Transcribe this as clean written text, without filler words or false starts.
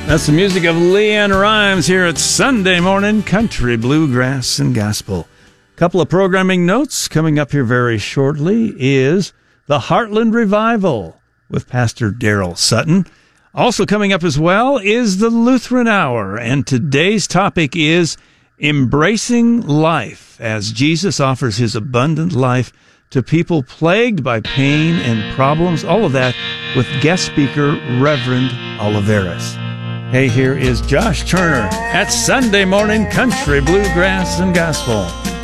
That's the music of Leanne Rimes here at Sunday Morning Country, Bluegrass, and Gospel. Couple of programming notes coming up here very shortly is the Heartland Revival with Pastor Daryl Sutton. Also coming up as well is the Lutheran Hour, and today's topic is embracing life as Jesus offers his abundant life to people plagued by pain and problems. All of that with guest speaker Reverend Oliveras. Hey, here is Josh Turner at Sunday Morning Country, Bluegrass, and Gospel.